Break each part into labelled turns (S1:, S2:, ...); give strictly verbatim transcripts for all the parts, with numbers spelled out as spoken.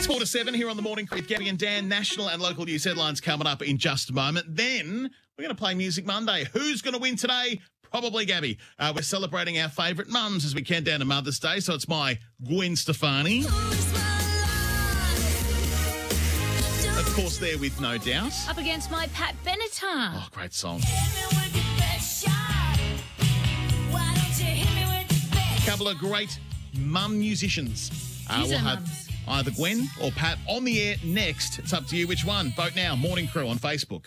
S1: It's four to seven here on the Morning Crew with Gabby and Dan. National and local news headlines coming up in just a moment. Then we're going to play Music Monday. Who's going to win today? Probably Gabby. Uh, we're celebrating our favourite mums as we count down to Mother's Day. So it's my Gwen Stefani. Of course, there with No Doubt.
S2: Up against my Pat Benatar.
S1: Oh, great song. A couple of great mum musicians. Uh, we'll have mums. Either Gwen or Pat on the air next. It's up to you which one. Vote now. Morning Crew on Facebook.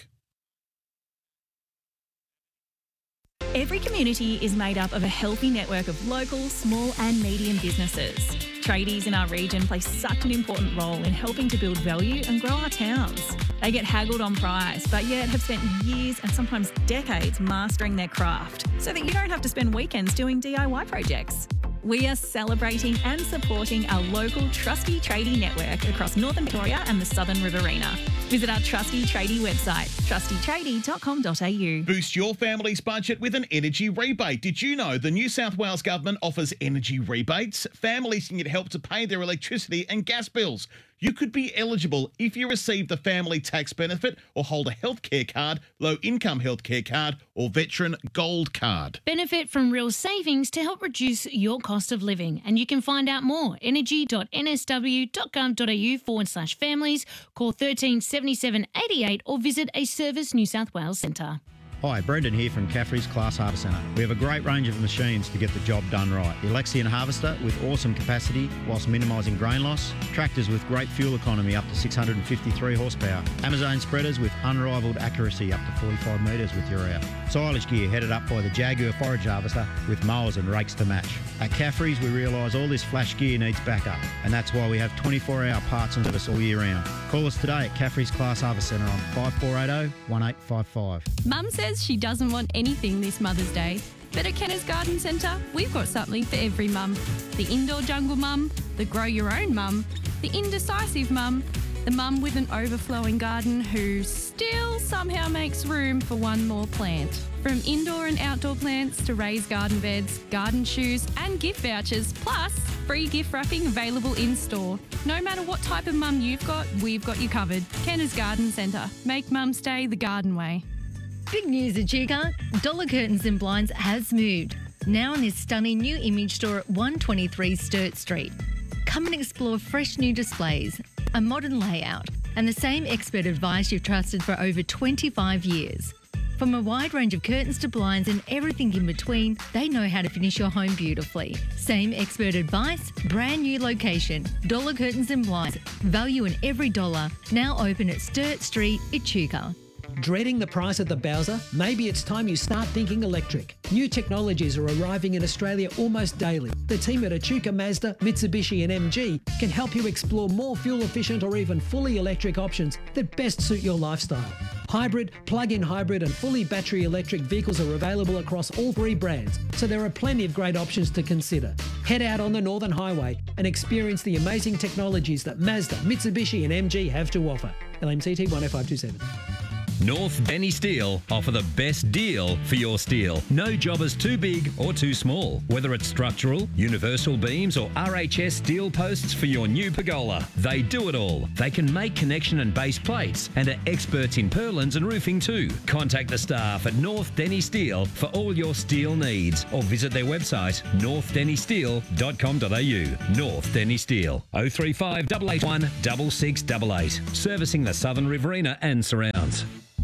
S3: Every community is made up of a healthy network of local, small and medium businesses. Tradies in our region play such an important role in helping to build value and grow our towns. They get haggled on price, but yet have spent years and sometimes decades mastering their craft so that you don't have to spend weekends doing D I Y projects. We are celebrating and supporting our local Trusty Tradie network across Northern Victoria and the Southern Riverina. Visit our Trusty Tradie website, trusty tradie dot com dot a u.
S1: Boost your family's budget with an energy rebate. Did you know the New South Wales Government offers energy rebates? Families can get help to pay their electricity and gas bills. You could be eligible if you receive the family tax benefit or hold a healthcare card, low-income healthcare card or veteran gold card.
S2: Benefit from real savings to help reduce your cost of living. And you can find out more. energy dot n s w dot gov dot a u forward slash families. Call thirteen seventy-seven eighty-eight or visit a Service New South Wales centre.
S4: Hi, Brendan here from Caffrey's Class Harvest Centre. We have a great range of machines to get the job done right. The Alexian Harvester with awesome capacity whilst minimising grain loss. Tractors with great fuel economy up to six hundred fifty-three horsepower. Amazon spreaders with unrivalled accuracy up to forty-five metres with your out. Silage gear headed up by the Jaguar Forage Harvester with mowers and rakes to match. At Caffrey's, we realise all this flash gear needs backup, and that's why we have twenty-four hour parts and service all year round. Call us today at Caffrey's Class Harvest Centre on five four eight zero, one eight five five.
S5: Mum says she doesn't want anything this Mother's Day, but at Kenner's Garden Centre, we've got something for every mum. The indoor jungle mum, the grow your own mum, the indecisive mum, the mum with an overflowing garden who still somehow makes room for one more plant. From indoor and outdoor plants to raised garden beds, garden shoes and gift vouchers, plus free gift wrapping available in-store. No matter what type of mum you've got, we've got you covered. Kenner's Garden Centre. Make mum's day the garden way.
S6: Big news, Echuca. Dollar Curtains and Blinds has moved. Now in this stunning new image store at one twenty-three Sturt Street. Come and explore fresh new displays, a modern layout, and the same expert advice you've trusted for over twenty-five years. From a wide range of curtains to blinds and everything in between, they know how to finish your home beautifully. Same expert advice, brand new location. Dollar Curtains and Blinds. Value in every dollar. Now open at Sturt Street, Echuca.
S7: Dreading the price of the Bowser? Maybe it's time you start thinking electric. New technologies are arriving in Australia almost daily. The team at Echuca Mazda, Mitsubishi and M G can help you explore more fuel-efficient or even fully electric options that best suit your lifestyle. Hybrid, plug-in hybrid and fully battery electric vehicles are available across all three brands, so there are plenty of great options to consider. Head out on the Northern Highway and experience the amazing technologies that Mazda, Mitsubishi and M G have to offer. L M C T one oh five two seven.
S8: North Denny Steel offer the best deal for your steel. No job is too big or too small. Whether it's structural, universal beams or R H S steel posts for your new pergola, they do it all. They can make connection and base plates and are experts in purlins and roofing too. Contact the staff at North Denny Steel for all your steel needs or visit their website north denny steel dot com dot a u. North Denny Steel, oh three five, eight eight one, six six eight eight. Servicing the Southern Riverina and surrounds.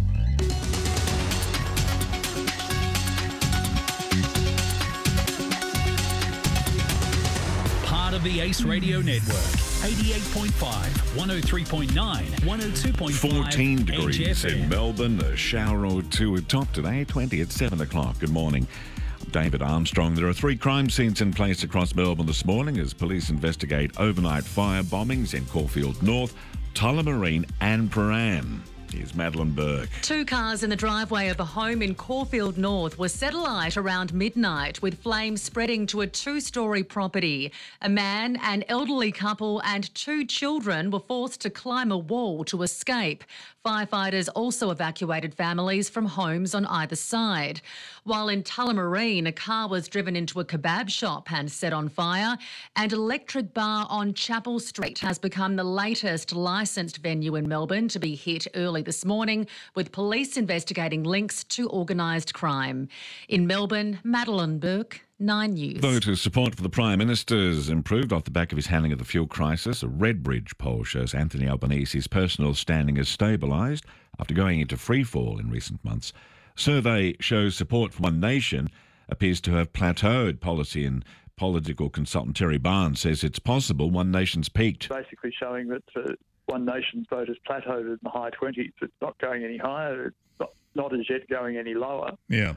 S9: Of the Ace Radio Network. eighty-eight point five, one oh three point nine, one oh two point five.
S10: fourteen degrees
S9: H F M.
S10: in Melbourne. A shower or two at top today. twenty at seven o'clock. Good morning. I'm David Armstrong. There are three crime scenes in place across Melbourne this morning as police investigate overnight fire bombings in Caulfield North, Tullamarine and Prahran. Here's Madeline Burke.
S11: Two cars in the driveway of a home in Caulfield North were set alight around midnight, with flames spreading to a two-storey property. A man, an elderly couple and two children were forced to climb a wall to escape. Firefighters also evacuated families from homes on either side. While in Tullamarine, a car was driven into a kebab shop and set on fire, and Electric Bar on Chapel Street has become the latest licensed venue in Melbourne to be hit early this morning, with police investigating links to organised crime. In Melbourne, Madeline Burke, Nine News.
S10: Voters' support for the Prime Minister's improved off the back of his handling of the fuel crisis. A Redbridge poll shows Anthony Albanese's personal standing has stabilised after going into freefall in recent months. Survey shows support for One Nation appears to have plateaued. Policy and political consultant Terry Barnes says it's possible One Nation's peaked.
S12: Basically showing that uh, One Nation's vote has plateaued in the high twenties. It's not going any higher. It's not, not as yet going any lower.
S1: Yeah.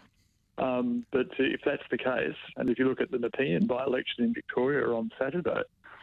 S12: Um, but if that's the case, and if you look at the Nepean by-election in Victoria on Saturday,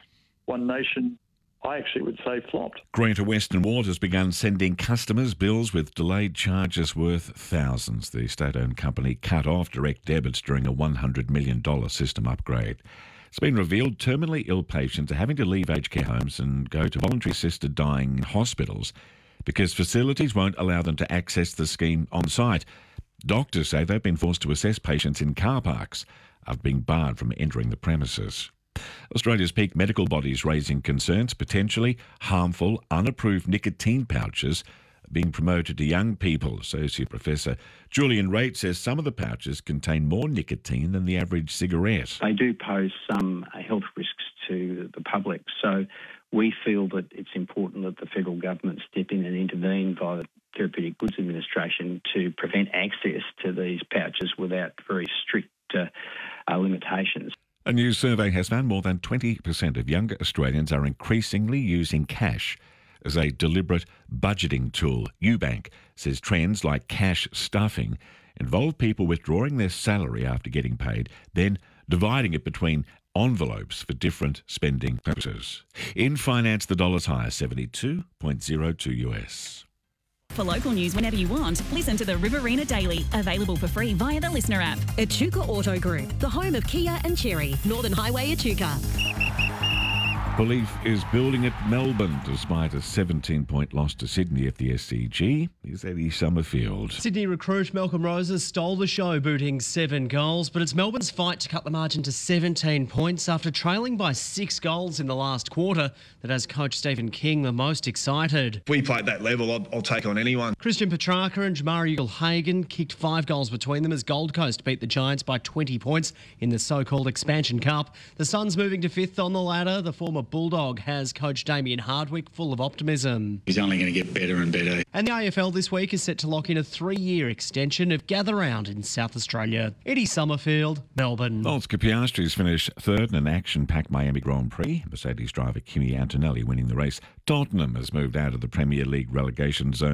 S12: One Nation, I actually would say, flopped.
S10: Greater Western Waters begun sending customers bills with delayed charges worth thousands. The state-owned company cut off direct debits during a one hundred million dollars system upgrade. It's been revealed terminally ill patients are having to leave aged care homes and go to voluntary assisted dying hospitals because facilities won't allow them to access the scheme on site. Doctors say they've been forced to assess patients in car parks after being barred from entering the premises. Australia's peak medical bodies raising concerns potentially harmful, unapproved nicotine pouches being promoted to young people. Associate Professor Julian Raitt says some of the pouches contain more nicotine than the average cigarette.
S13: They do pose some health risks to the public, so we feel that it's important that the federal government step in and intervene via the Therapeutic Goods Administration to prevent access to these pouches without very strict uh, uh, limitations.
S10: A new survey has found more than twenty percent of younger Australians are increasingly using cash as a deliberate budgeting tool. Ubank says trends like cash stuffing involve people withdrawing their salary after getting paid, then dividing it between envelopes for different spending purposes. In finance, the dollar's higher, seventy-two point zero two U S.
S14: For local news whenever you want, listen to the Riverina Daily, available for free via the Listener app.
S15: Echuca Auto Group, the home of Kia and Cherry, Northern Highway Echuca.
S10: Belief is building at Melbourne despite a seventeen-point loss to Sydney at the S C G. Here's Eddie Summerfield.
S16: Sydney recruit Malcolm Roses stole the show, booting seven goals, but it's Melbourne's fight to cut the margin to seventeen points after trailing by six goals in the last quarter that has coach Stephen King the most excited.
S17: If we play at that level, I'll, I'll take on anyone.
S16: Christian Petrarca and Jamari Ugle-Hagan kicked five goals between them as Gold Coast beat the Giants by twenty points in the so-called Expansion Cup. The Suns moving to fifth on the ladder. The former Bulldog has coach Damien Hardwick full of optimism.
S18: He's only going to get better and better.
S16: And the A F L this week is set to lock in a three-year extension of Gather Round in South Australia. Eddie Summerfield, Melbourne.
S10: Oscar Piastri's finished third in an action-packed Miami Grand Prix. Mercedes driver Kimi Antonelli winning the race. Tottenham has moved out of the Premier League relegation zone.